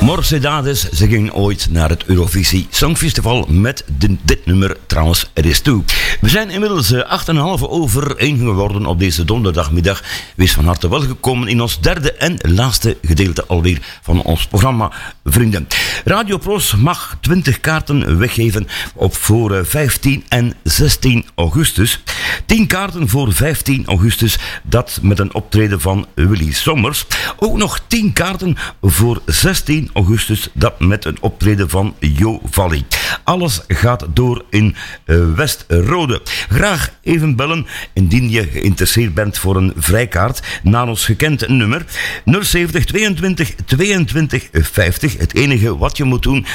Morsedades, ze ging ooit naar het Eurovisie Songfestival met dit nummer trouwens er is toe. We zijn inmiddels 8,5 over 1 geworden op deze donderdagmiddag. Wees van harte welgekomen in ons derde en laatste gedeelte alweer van ons programma, vrienden. Radio Pros mag 20 kaarten weggeven voor 15 en 16 augustus. 10 kaarten voor 15 augustus, dat met een optreden van Willy Sommers. Ook nog 10 kaarten voor 16 augustus, dat met een optreden van Jo Valli. Alles gaat door in Westrode. Graag even bellen indien je geïnteresseerd bent voor een vrijkaart naar ons gekend nummer 070 22 22 50. Het enige wat je moet doen,